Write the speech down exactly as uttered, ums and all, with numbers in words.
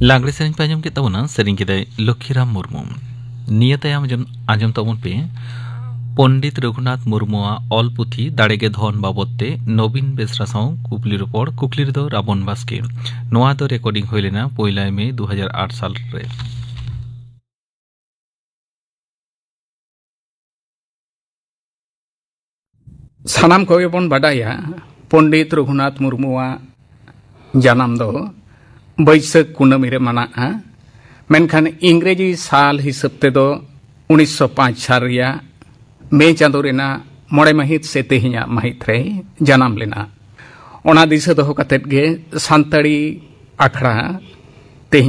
लागड़े सेरिंग पे आजम के तबना सेरिंग के लक्ष्मीराम मुर्मू निया तायम आजम तबन पे पंडित रघुनाथ मुर्मुआ ऑल पुथी दाड़ेगे धन बाबदते नवीन बेसरा साव कुकली रपड़ कुकली दो राबन बास्के नोआ दो रेकर्डिंग हुई लेना पहला मे दो हज़ार आठ साल रे सानाम को बन बाडाया पंडित रघुनाथ मुर्मुआ जन्म दो बैसाख कुनमी रे मना मेनखान इंग्रेजी साल हिसाब ते दो उन्नीस सौ पाँच साल रिया मे चांदो रेना मोड़े महित से तेहिया महित रे जन्म लेना ओना दिशा दोहो कतेत गे सांताड़ी आखड़ा